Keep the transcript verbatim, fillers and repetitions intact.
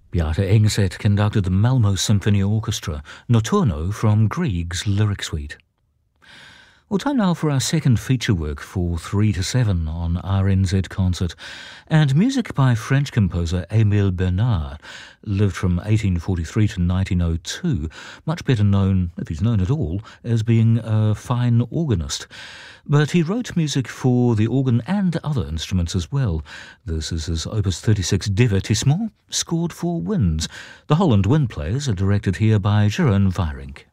Beate Engset conducted the Malmo Symphony Orchestra, Notturno from Grieg's Lyric Suite. Well, time now for our second feature work for three to seven on R N Z Concert, and music by French composer Émile Bernard, lived from eighteen forty-three to nineteen oh two, much better known, if he's known at all, as being a fine organist. But he wrote music for the organ and other instruments as well. This is his Opus thirty-six Divertissement, scored for winds. The Holland Wind Players are directed here by Jeroen Vierink.